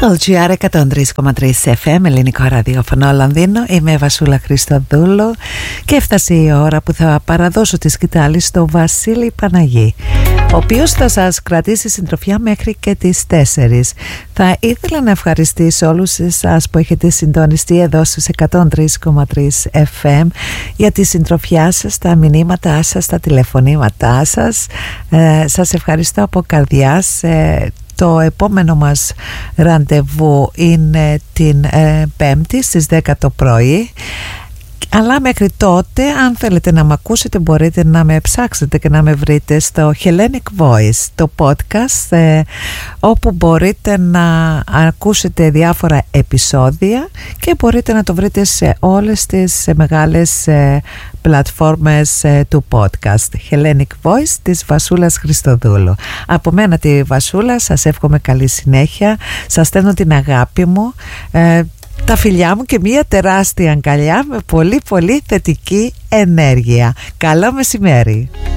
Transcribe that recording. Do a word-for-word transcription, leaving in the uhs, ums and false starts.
L G R εκατόν τρία κόμμα τρία εφ εμ, ελληνικό ραδιόφωνο Λονδίνο. Είμαι η Βασούλα Χριστοδούλου και έφτασε η ώρα που θα παραδώσω τη σκητάλη στο Βασίλη Παναγή, ο οποίος θα σας κρατήσει συντροφιά μέχρι και τις τέσσερις. Θα ήθελα να ευχαριστήσω όλους εσάς που έχετε συντονιστεί εδώ στους εκατόν τρία κόμμα τρία εφ εμ για τη συντροφιά σας, τα μηνύματά σας, τα τηλεφωνήματά σας. Ε, σας ευχαριστώ από καρδιάς. Ε, Το επόμενο μας ραντεβού είναι την ε, Πέμπτη στις δέκα το πρωί. Αλλά μέχρι τότε, αν θέλετε να με ακούσετε, μπορείτε να με ψάξετε και να με βρείτε στο Hellenic Voice, το podcast, ε, όπου μπορείτε να ακούσετε διάφορα επεισόδια και μπορείτε να το βρείτε σε όλες τις ε, μεγάλες ε, πλατφόρμες ε, του podcast. Hellenic Voice της Βασούλας Χριστοδούλου. Από μένα τη Βασούλα σας εύχομαι καλή συνέχεια, σας στέλνω την αγάπη μου, ε, τα φιλιά μου και μια τεράστια αγκαλιά με πολύ πολύ θετική ενέργεια. Καλό μεσημέρι.